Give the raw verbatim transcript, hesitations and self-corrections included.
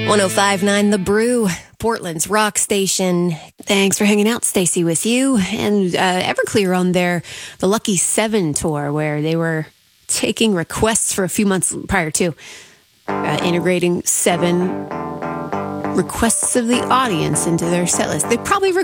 one oh five point nine The Brew, Portland's rock station. Thanks for hanging out, Stacy, with you. And uh, Everclear on their The Lucky Seven tour, where they were taking requests for a few months prior to uh, integrating seven requests of the audience into their set list. They probably